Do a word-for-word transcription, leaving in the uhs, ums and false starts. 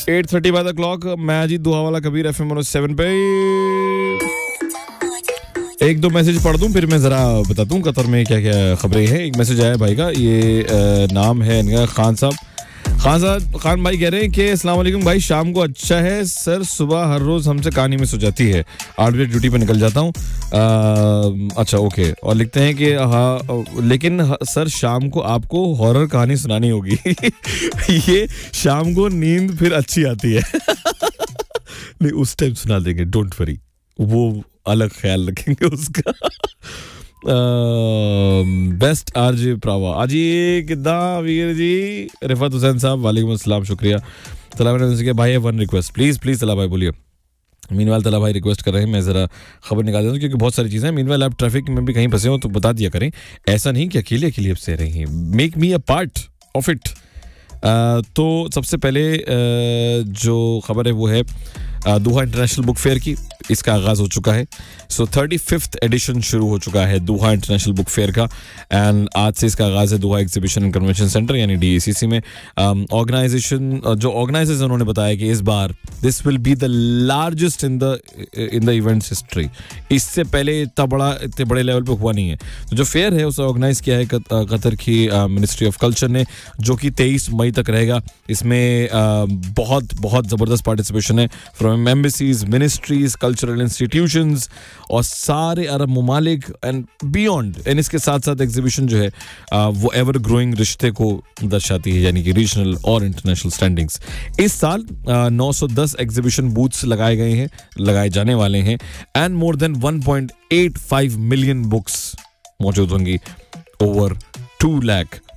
Eight thirty by the clock मैं जी दुआ वाला Kabir F M one seven पे एक दो मैसेज पढ़ दूं फिर मैं जरा बता दूं कतर में क्या क्या खबरें हैं। एक मैसेज आया भाई का, ये आ, नाम है इनका खान साहब। खान साहब खान भाई कह रहे हैं कि अस्सलाम वालेकुम भाई, शाम को अच्छा है सर, सुबह हर रोज हमसे कहानी में सो जाती है, आठ बजे ड्यूटी पे निकल जाता हूँ। अच्छा ओके, और लिखते हैं कि हाँ लेकिन सर शाम को आपको हॉरर कहानी सुनानी होगी ये शाम को नींद फिर अच्छी आती है नहीं उस टाइम सुना देंगे, डोंट वरी, वो अलग ख्याल रखेंगे उसका। बेस्ट आरजे प्रावा आज ये किदा वीर जी रिफत हुसैन साहब वालेकुम अस्सलाम, शुक्रिया। तला भाई भाई वन रिक्वेस्ट प्लीज प्लीज तला भाई बोलिए। मीनवाल तला भाई रिक्वेस्ट कर रहे हैं, मैं जरा खबर निकाल देता हूँ क्योंकि बहुत सारी चीज़ें हैं। मीनवाल आप ट्रैफिक में भी कहीं फंसे हो तो बता दिया करें, ऐसा नहीं कि अकेले अकेले आप सह रही हैं, make me a part of it. तो सबसे पहले uh, जो खबर है वो है uh, दोहा इंटरनेशनल बुक फेयर की, इसका आगाज़ हो चुका है। सो थर्टी फिफ्थ एडिशन शुरू हो चुका है दोहा इंटरनेशनल बुक फेयर का, एंड आज से इसका आगाज़ है दोहा एग्जीबिशन एंड कन्वेंशन सेंटर यानी डी ए सी सी में। ऑर्गेनाइजेशन um, जो ऑर्गेनाइजर्स उन्होंने बताया कि इस बार this will be the largest in the in the events history. इससे पहले इतना बड़ा इतने बड़े लेवल पे हुआ नहीं है। तो जो फेयर है उसे ऑर्गेनाइज किया है कतर की मिनिस्ट्री ऑफ कल्चर ने, जो कि तेईस मई तक रहेगा। इसमें uh, बहुत बहुत ज़बरदस्त पार्टिसिपेशन है from embassies, ministries, cultural institutions और सारे अरब ममालिक एंड बियॉन्ड। एंड इसके साथ साथ एग्जीबिशन जो है uh, वो एवर ग्रोइंग रिश्ते को दर्शाती है, यानी कि रीजनल और इंटरनेशनल स्टैंडिंग्स। इस साल uh, नौ सौ दस एग्जीबिशन बूथ्स लगाए गए हैं, लगाए जाने वाले हैं, and more than one point eight five million books मौजूद होंगी, ओवर टू लाख